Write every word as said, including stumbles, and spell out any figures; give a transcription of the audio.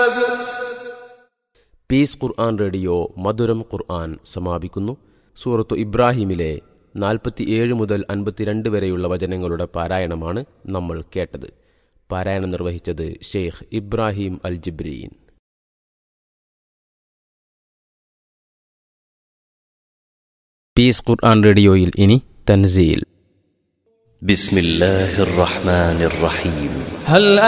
Piece ഖുർആൻ radio മധുരം ഖുർആൻ സമാപിക്കുന്നു. സൂറത്തു ഇബ്രാഹിമിലെ നാൽപ്പത്തിയേഴ് മുതൽ അൻപത്തിരണ്ട് വരെയുള്ള വചനങ്ങളുടെ പാരായണമാണ് നമ്മൾ കേട്ടത്. പാരായണം നിർവഹിച്ചത് ഷെയ്ഖ് ഇബ്രാഹിം അൽ ജിബ്രീൻ. പീസ് ഖുർആൻ റേഡിയോയിൽ ഇനി തൻസീൽ. ബിസ്മില്ലാഹിർ റഹ്മാനിർ റഹീം. ഹൽ